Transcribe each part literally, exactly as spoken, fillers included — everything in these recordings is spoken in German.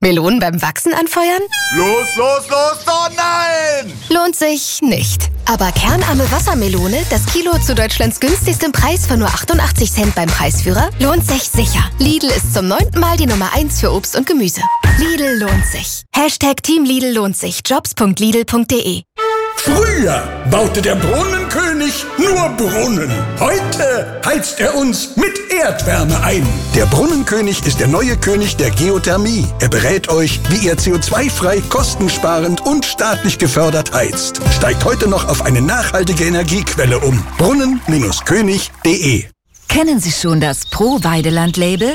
Melonen beim Wachsen anfeuern? Los, los, los, oh nein! Lohnt sich nicht. Aber kernarme Wassermelone, das Kilo zu Deutschlands günstigstem Preis von nur achtundachtzig Cent beim Preisführer, lohnt sich sicher. Lidl ist zum neunten Mal die Nummer eins für Obst und Gemüse. Lidl lohnt sich. Hashtag Team Lidl lohnt sich. jobs punkt lidl punkt de. Früher baute der Brunnenkönig nur Brunnen. Heute heizt er uns mit Erdwärme ein. Der Brunnenkönig ist der neue König der Geothermie. Er berät euch, wie ihr C O zwei frei, kostensparend und staatlich gefördert heizt. Steigt heute noch auf eine nachhaltige Energiequelle um. brunnen König punkt de. Kennen Sie schon das Pro-Weideland-Label?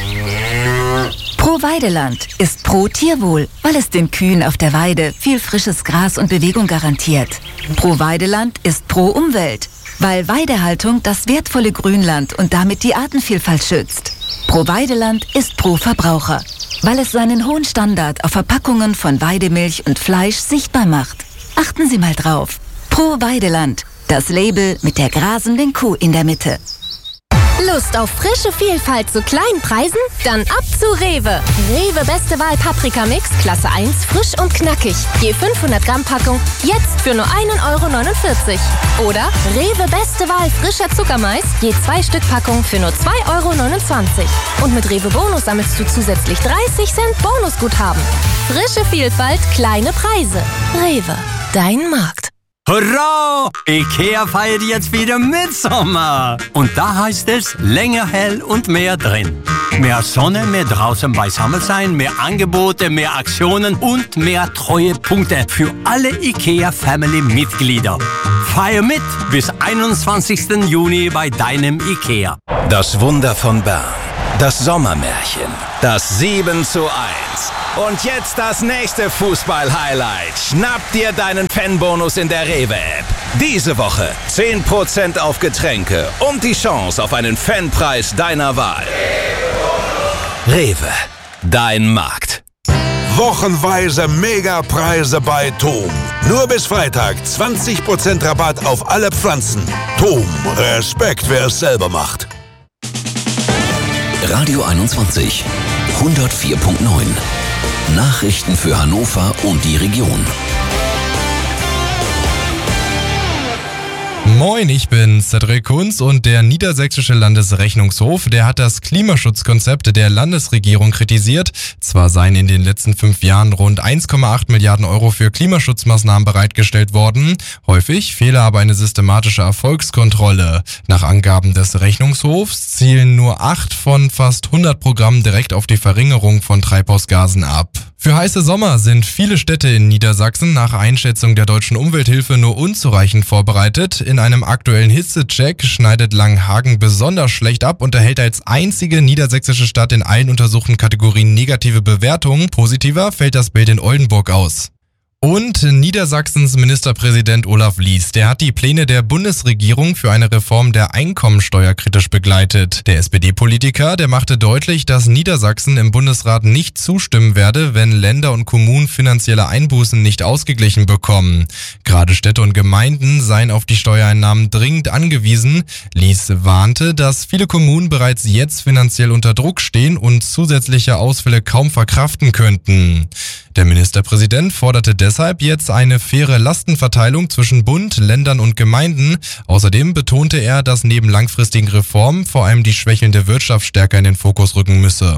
Pro-Weideland ist pro Tierwohl, weil es den Kühen auf der Weide viel frisches Gras und Bewegung garantiert. Pro-Weideland ist pro Umwelt, weil Weidehaltung das wertvolle Grünland und damit die Artenvielfalt schützt. Pro-Weideland ist pro Verbraucher, weil es seinen hohen Standard auf Verpackungen von Weidemilch und Fleisch sichtbar macht. Achten Sie mal drauf. Pro-Weideland, das Label mit der grasenden Kuh in der Mitte. Lust auf frische Vielfalt zu kleinen Preisen? Dann ab zu Rewe. Rewe Beste Wahl Paprika Mix, Klasse eins, frisch und knackig. Je fünfhundert Gramm Packung, jetzt für nur ein Euro neunundvierzig. Oder Rewe Beste Wahl frischer Zuckermais, je zwei Stück Packung für nur zwei Euro neunundzwanzig. Und mit Rewe Bonus sammelst du zusätzlich dreißig Cent Bonusguthaben. Frische Vielfalt, kleine Preise. Rewe, dein Markt. Hurra! IKEA feiert jetzt wieder Mitsommer. Und da heißt es länger hell und mehr drin. Mehr Sonne, mehr draußen beisammen sein, mehr Angebote, mehr Aktionen und mehr Treuepunkte für alle IKEA-Family-Mitglieder. Feier mit bis einundzwanzigsten Juni bei deinem IKEA. Das Wunder von Bern. Das Sommermärchen. Das sieben zu eins. Und jetzt das nächste Fußball-Highlight. Schnapp dir deinen Fanbonus in der Rewe-App. Diese Woche zehn Prozent auf Getränke und die Chance auf einen Fanpreis deiner Wahl. Rewe, dein Markt. Wochenweise Megapreise bei Thom. Nur bis Freitag zwanzig Prozent Rabatt auf alle Pflanzen. Thom, Respekt, wer es selber macht. Radio einundzwanzig, hundertvier Komma neun. Nachrichten für Hannover und die Region. Moin, ich bin Cedric Kunz und der Niedersächsische Landesrechnungshof, der hat das Klimaschutzkonzept der Landesregierung kritisiert. Zwar seien in den letzten fünf Jahren rund eins Komma acht Milliarden Euro für Klimaschutzmaßnahmen bereitgestellt worden. Häufig fehle aber eine systematische Erfolgskontrolle. Nach Angaben des Rechnungshofs zielen nur acht von fast hundert Programmen direkt auf die Verringerung von Treibhausgasen ab. Für heiße Sommer sind viele Städte in Niedersachsen nach Einschätzung der Deutschen Umwelthilfe nur unzureichend vorbereitet. In einem aktuellen Hitzecheck schneidet Langenhagen besonders schlecht ab und erhält als einzige niedersächsische Stadt in allen untersuchten Kategorien negative Bewertungen. Positiver fällt das Bild in Oldenburg aus. Und Niedersachsens Ministerpräsident Olaf Lies, der hat die Pläne der Bundesregierung für eine Reform der Einkommensteuer kritisch begleitet. Der S P D-Politiker, der machte deutlich, dass Niedersachsen im Bundesrat nicht zustimmen werde, wenn Länder und Kommunen finanzielle Einbußen nicht ausgeglichen bekommen. Gerade Städte und Gemeinden seien auf die Steuereinnahmen dringend angewiesen. Lies warnte, dass viele Kommunen bereits jetzt finanziell unter Druck stehen und zusätzliche Ausfälle kaum verkraften könnten. Der Ministerpräsident forderte deshalb jetzt eine faire Lastenverteilung zwischen Bund, Ländern und Gemeinden. Außerdem betonte er, dass neben langfristigen Reformen vor allem die schwächelnde Wirtschaft stärker in den Fokus rücken müsse.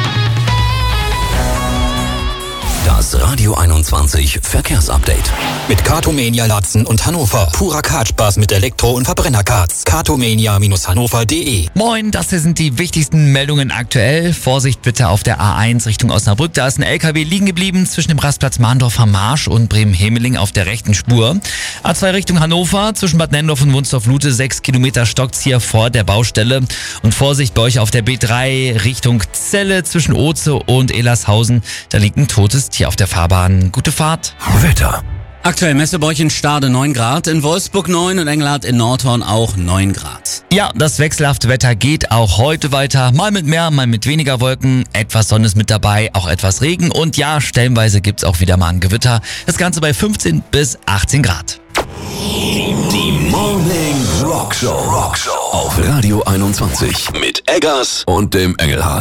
Das Radio einundzwanzig Verkehrsupdate. Mit Cartomania Latzen und Hannover. Purer Kartspaß mit Elektro- und Verbrennerkarts. cartomania Hannover punkt de. Moin, das hier sind die wichtigsten Meldungen aktuell. Vorsicht bitte auf der A eins Richtung Osnabrück. Da ist ein L K W liegen geblieben zwischen dem Rastplatz Mahndorfer Marsch und Bremen-Hemeling auf der rechten Spur. A zwei Richtung Hannover zwischen Bad Nennendorf und Wunstorf-Lute. Sechs Kilometer stockt's hier vor der Baustelle. Und Vorsicht bei euch auf der B drei Richtung Celle zwischen Oze und Elershausen. Da liegt ein totes Tier auf der Fahrbahn. Gute Fahrt. Wetter. Aktuell Messebäuch in Stade neun Grad, in Wolfsburg neun und Engelhardt in Nordhorn auch neun Grad. Ja, das wechselhafte Wetter geht auch heute weiter. Mal mit mehr, mal mit weniger Wolken. Etwas Sonne ist mit dabei, auch etwas Regen. Und ja, stellenweise gibt's auch wieder mal ein Gewitter. Das Ganze bei fünfzehn bis achtzehn Grad. Die Morning Rock Show. Rock Show auf Radio einundzwanzig mit Eggers und dem Engelhardt.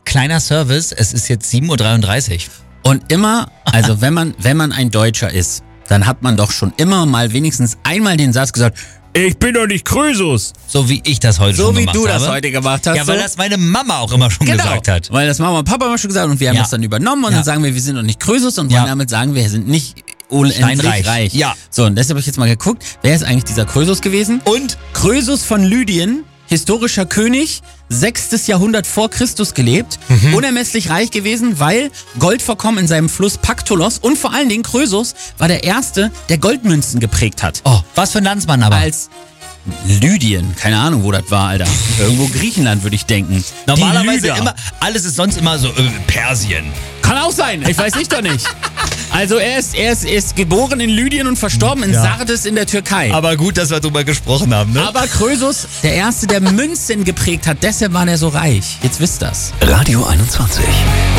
kleiner Service, es ist jetzt sieben Uhr dreiunddreißig. Und immer, also wenn man, wenn man ein Deutscher ist, dann hat man doch schon immer mal wenigstens einmal den Satz gesagt, ich bin doch nicht Krösus. So wie ich das heute so schon gemacht habe. So wie du das heute gemacht hast. Ja, weil so. das meine Mama auch immer schon genau, gesagt hat. Weil das Mama und Papa immer schon gesagt haben und wir haben ja. das dann übernommen und ja. dann sagen wir, wir sind doch nicht Krösus und ja. wollen damit sagen, wir sind nicht unendlich reich. Ja. So, und deshalb habe ich jetzt mal geguckt, wer ist eigentlich dieser Krösus gewesen? Und? Krösus von Lydien, historischer König, sechstes Jahrhundert vor Christus gelebt, mhm. unermesslich reich gewesen, weil Goldvorkommen in seinem Fluss Paktolos und vor allen Dingen Krösus war der Erste, der Goldmünzen geprägt hat. Oh, was für ein Landsmann aber. Als Lydien, keine Ahnung, wo das war, Alter. Irgendwo Griechenland, würde ich denken. Normalerweise immer, alles ist sonst immer so äh, Persien. Kann auch sein, ich weiß nicht doch nicht. Also er ist, er ist, er ist geboren in Lydien und verstorben in ja. Sardes in der Türkei. Aber gut, dass wir drüber gesprochen haben, ne? Aber Krösus, der Erste, der Münzen geprägt hat, deshalb war er so reich. Jetzt wisst das. Radio einundzwanzig.